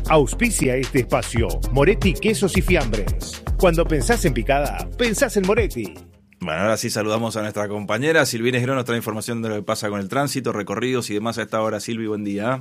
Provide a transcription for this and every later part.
Auspicia este espacio Moretti Quesos y Fiambres. Cuando pensás en picada, pensás en Moretti. Bueno, ahora sí saludamos a nuestra compañera Silvina Girón, nos trae información de lo que pasa con el tránsito, recorridos y demás a esta hora. Silvi, buen día.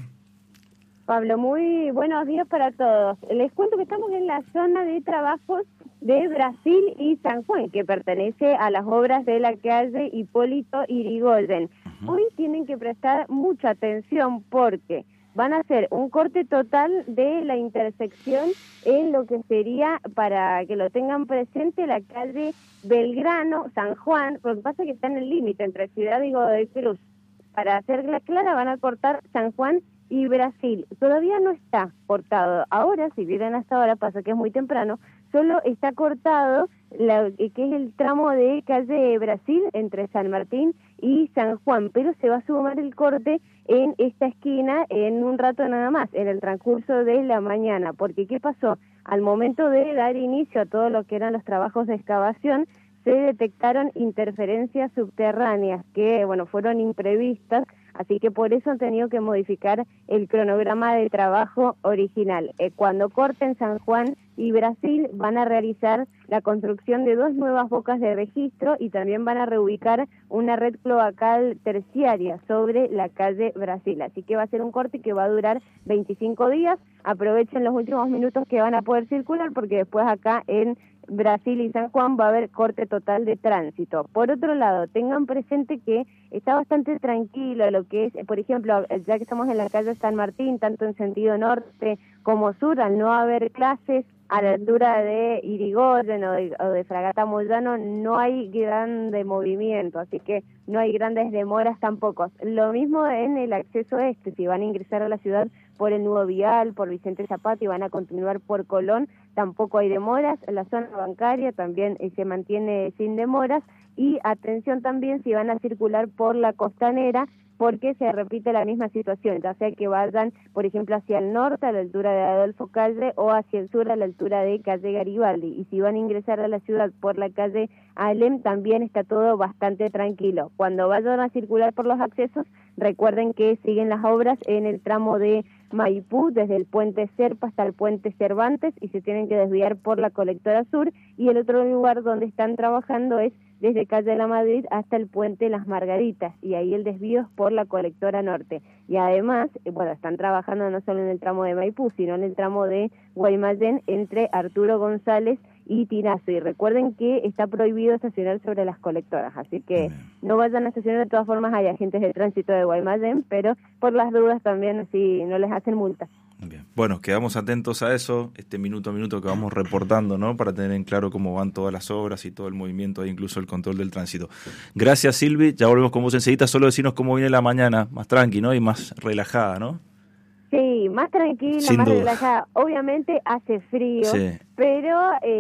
Pablo, muy buenos días para todos. Les cuento que estamos en la zona de trabajos de Brasil y San Juan, que pertenece a las obras de la calle Hipólito Yrigoyen. Hoy tienen que prestar mucha atención porque van a hacer un corte total de la intersección en lo que sería, para que lo tengan presente, la calle Belgrano, San Juan, porque pasa que está en el límite entre Ciudad y Godoy Cruz. Para hacerla clara van a cortar San Juan y Brasil. Todavía no está cortado. Ahora, si vienen hasta ahora, pasa que es muy temprano, solo está cortado que es el tramo de calle Brasil entre San Martín y San Juan, pero se va a sumar el corte en esta esquina en un rato nada más, en el transcurso de la mañana, porque ¿qué pasó? Al momento de dar inicio a todo lo que eran los trabajos de excavación, se detectaron interferencias subterráneas que, bueno, fueron imprevistas, así que por eso han tenido que modificar el cronograma de trabajo original. Cuando corten San Juan y Brasil van a realizar la construcción de 2 nuevas bocas de registro y también van a reubicar una red cloacal terciaria sobre la calle Brasil. Así que va a ser un corte que va a durar 25 días. Aprovechen los últimos minutos que van a poder circular porque después acá en Brasil y San Juan va a haber corte total de tránsito. Por otro lado, tengan presente que está bastante tranquilo lo que es, por ejemplo, ya que estamos en la calle San Martín, tanto en sentido norte como sur, al no haber clases a la altura de Yrigoyen o de Fragata Moyano, no hay grande movimiento, así que no hay grandes demoras tampoco. Lo mismo en el acceso este, si van a ingresar a la ciudad por el nudo vial, por Vicente Zapata y van a continuar por Colón, tampoco hay demoras. La zona bancaria también se mantiene sin demoras. Y atención también si van a circular por la costanera, porque se repite la misma situación, ya sea que vayan, por ejemplo, hacia el norte, a la altura de Adolfo Calle, o hacia el sur, a la altura de calle Garibaldi. Y si van a ingresar a la ciudad por la calle Alem, también está todo bastante tranquilo. Cuando vayan a circular por los accesos, recuerden que siguen las obras en el tramo de Maipú, desde el puente Serpa hasta el puente Cervantes, y se tienen que desviar por la colectora sur, y el otro lugar donde están trabajando es desde calle La Madrid hasta el puente Las Margaritas, y ahí el desvío es por la colectora norte. Y además, bueno, están trabajando no solo en el tramo de Maipú, sino en el tramo de Guaymallén entre Arturo González y Tirazo. Y recuerden que está prohibido estacionar sobre las colectoras, así que no vayan a estacionar. De todas formas hay agentes de tránsito de Guaymallén, pero por las dudas también, así no les hacen multa. Bien. Bueno, quedamos atentos a eso, minuto a minuto que vamos reportando, ¿no? Para tener en claro cómo van todas las obras y todo el movimiento e incluso el control del tránsito. Gracias, Silvi. Ya volvemos con vos enseguida. Solo decirnos cómo viene la mañana, más tranqui, ¿no? Y más relajada, ¿no? Sí, más tranquila, Sin más duda. relajada. Obviamente hace frío, sí, pero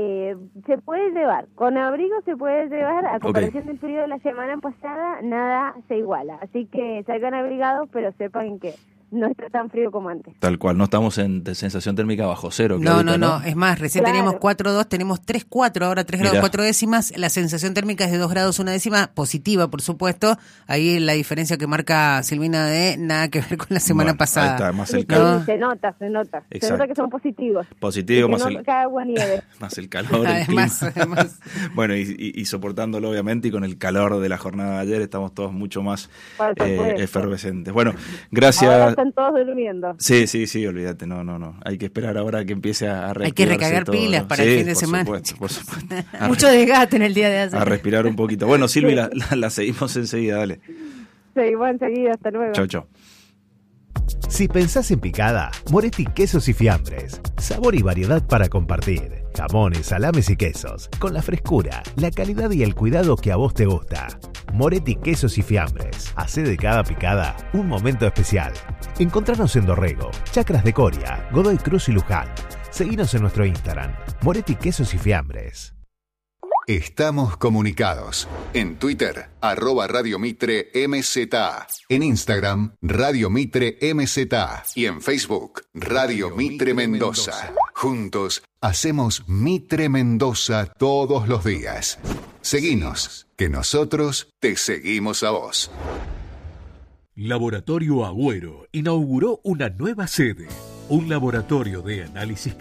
se puede llevar. Con abrigo se puede llevar. A comparación del frío de la semana pasada, nada se iguala. Así que salgan abrigados, pero sepan que no está tan frío como antes. Tal cual, no estamos en sensación térmica bajo cero. No, Claudita, no, es más, recién teníamos 4,2, tenemos 3,4, ahora 3 grados 4 décimas, la sensación térmica es de 2 grados 1 décima, positiva, por supuesto, ahí la diferencia que marca Silvina de nada que ver con la semana pasada. Ahí está, más el calor. Sí, se nota. Exacto. Se nota que son positivos. Positivo, más el agua, nieve. más el calor, además. Bueno, y soportándolo obviamente, y con el calor de la jornada de ayer estamos todos mucho más efervescentes. Bueno, gracias. Ahora están todos durmiendo. Sí, olvídate, no. Hay que esperar ahora que empiece a respirar. Hay que recargar todo, pilas para el fin de semana. Por supuesto. Mucho desgaste en el día de ayer. A respirar un poquito. Bueno, Silvi, la seguimos enseguida, dale. Seguimos enseguida, hasta luego. Chau. Si pensás en picada, Moretti Quesos y Fiambres. Sabor y variedad para compartir. Jamones, salames y quesos. Con la frescura, la calidad y el cuidado que a vos te gusta. Moretti Quesos y Fiambres. Hacé de cada picada un momento especial. Encontranos en Dorrego, Chacras de Coria, Godoy Cruz y Luján. Seguinos en nuestro Instagram, Moretti Quesos y Fiambres. Estamos comunicados. En Twitter, @Radio Mitre MZA. En Instagram, Radio Mitre MZA. Y en Facebook, Radio Mitre Mendoza. Juntos, hacemos Mitre Mendoza todos los días. Seguinos, que nosotros te seguimos a vos. Laboratorio Agüero inauguró una nueva sede. un laboratorio de análisis